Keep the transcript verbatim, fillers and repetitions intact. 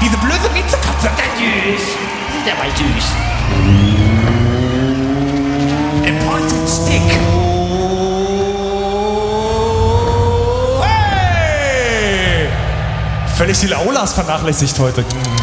Diese blöde Miezekatze, der süß. Der war süß. A pointed stick. Hey! Völlig die Laulas vernachlässigt heute.